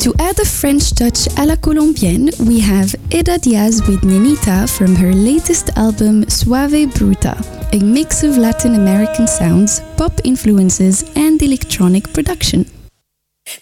To add a French touch à la colombienne, we have Eda Diaz with Nenita from her latest album Suave Bruta, a mix of Latin American sounds, pop influences and electronic production.